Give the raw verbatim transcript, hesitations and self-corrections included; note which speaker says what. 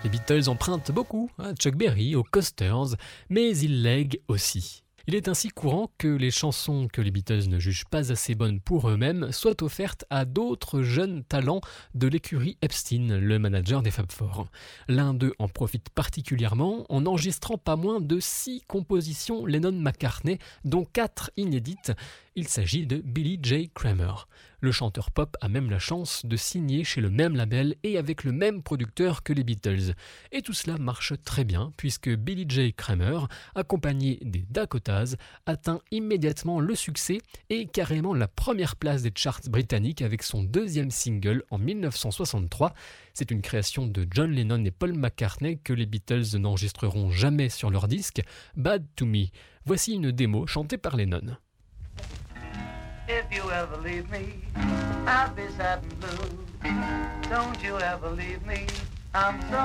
Speaker 1: Les Beatles empruntent beaucoup à Chuck Berry, aux Coasters, mais ils lèguent aussi. Il est ainsi courant que les chansons que les Beatles ne jugent pas assez bonnes pour eux-mêmes soient offertes à d'autres jeunes talents de l'écurie Epstein, le manager des Fab Four. L'un d'eux en profite particulièrement en enregistrant pas moins de six compositions Lennon-McCartney, dont quatre inédites. Il s'agit de Billy J. Kramer. Le chanteur pop a même la chance de signer chez le même label et avec le même producteur que les Beatles. Et tout cela marche très bien puisque Billy J. Kramer, accompagné des Dakotas, atteint immédiatement le succès et carrément la première place des charts britanniques avec son deuxième single en dix-neuf cent soixante-trois. C'est une création de John Lennon et Paul McCartney que les Beatles n'enregistreront jamais sur leur disque, Bad to Me. Voici une démo chantée par Lennon.
Speaker 2: If you ever leave me, I'll be sad and blue. Don't you ever leave me, I'm so